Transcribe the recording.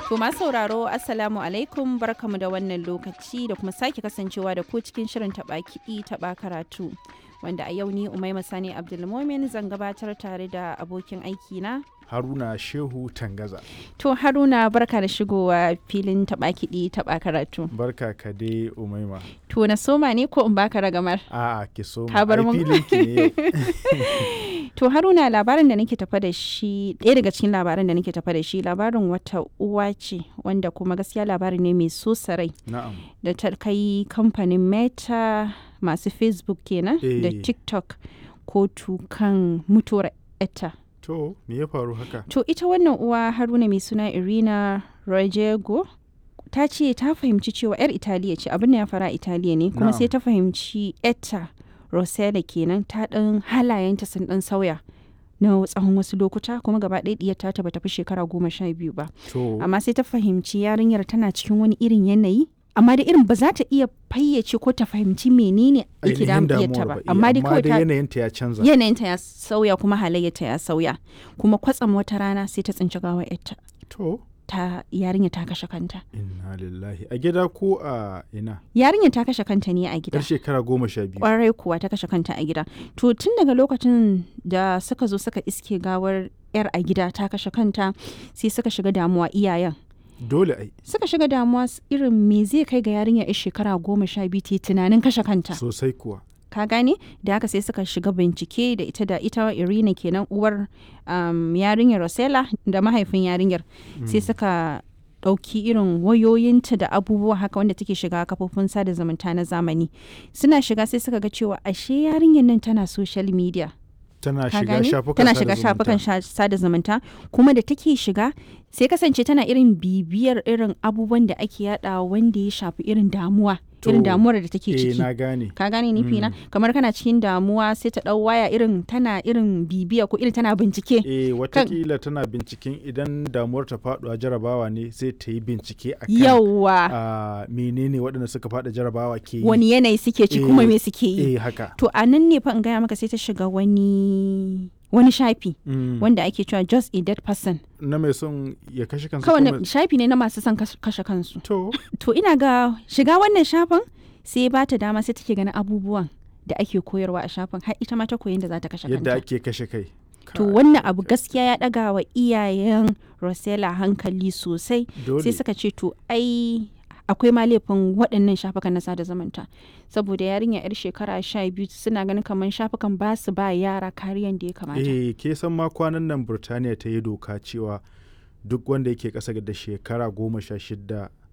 To masu sauraro Assalamu alaikum barkamu da wannan lokaci da kuma sake kasancewa da ku cikin shirin taɓa kiɗi taɓa karatu. Wanda a yau ni Umaima Sani Abdulmumin zan gabatar tare da abokin aiki na Haruna Shehu Tangaza. To Haruna barka da shigowa filin taɓa kiɗi taɓa karatu. Barka ka dai Umaima. To na soma ne ko in baka ragamar? A'a ki soma. Ka bar Ai mun. filin ki ne yau. To Haruna labarin da nake tafa da shi ɗaya daga cikin labaran da nake tafa da shi labarin wata uwa ce wanda kuma gaskiya labari ne mai so sarai Na'am. da ta kai kamfanin Meta masu Facebook kenan da Eh. TikTok kotu kan mutuwar etta. To me ya faru haka? To ita wannan uwa Haruna mai suna Irina Rojego ta ce ta fahimci cewa 'yar Italiya ce abin da ya fara Italiya ne kuma Na'am. sai ta fahimci etta Rosella kenan ta ɗan halayenta sun ɗan sauya na tsawon wasu lokuta kuma gaba ɗaya ɗiyar ta bata fi shekara 12 ba. To Amma sai ta fahimci yarinyar tana cikin wani irin yanayi amma da irin ba za ta iya fayyace ko ta fahimci menene yake ainihin damuwarta damuwar ba. ba. Amma dai kawai ta yanayinta ya canza. yanayinta ya sauya kuma halayyarta ya sauya kuma kwatsam wata rana sai ta tsinci gawar yarta To ta yarinya ta kashe kanta. inna lillahi. A gida ko a ina? Yarinyar ta kashe kanta ne a gida. Yar shekara 12. Kwarai kuwa ta kashe kanta a gida. To tun daga lokacin da suka zo suka iske gawar yar a gida ta kashe kanta sai suka shiga damuwa iyayen. Dole ai. Suka shiga damuwa irin me zai kai ga yarinya yar shekara 12 ta yi tunanin kashe kanta. Sosai kuwa. Ka gane da haka sai suka shiga bincike da ita Irina kenan uwar yarinyar Rosella da mahaifin yarinyar sai suka ɗauki irin wayoyinta da abubuwa haka wanda take shiga kafofin sada zumunta na zamani suna shiga sai suka ga cewa ashe yarinyar nan tana social media. Tana Ka shiga gane? shafukan Tana sada shiga zumunta. shafukan sada zumunta kuma da take shiga sai kasance tana irin bibiyar irin abubuwan da ake yada wanda ya shafi irin damuwa To, irin damuwar da take Eh ciki. na gane. Ka gane nufi na kamar kana cikin damuwa sai ta dau waya irin tana irin bibiya ko irin tana bincike. Watakila tana binciken idan damuwar ta faɗuwa jarabawa ne sai ta yi bincike a kan Yawwa menene waɗanda suka faɗa jarabawa ke yi. wani yanayi suke ci kuma me suke yi. Haka. To a nan ne fa in gaya maka sai ta shiga wani shafi wanda ake cewa just a dead person. Na mai son ya kashe kansa Kawai kuma- shafi ne na masu son kashe kansu. To, To ina ga shiga wannan shafin sai ba ta dama sai take ganin abubuwan da ake koyarwa a shafin har ita ma ta koyi da za ta kashe yadda kanta. ake kashe kai. To wannan abu gaskiya ya ɗaga wa iyayen Rosella hankali sosai Dole. sai suka ce to ai akwai ma laifin waɗannan shafukan na sada zumunta saboda yarinya 'yar shekara 12 suna ganin kamar shafukan ba su ba yara kariyan da ya kamata. Ke san ma kwanan nan Burtaniya ta yi doka cewa duk wanda yake ƙasa da shekara 16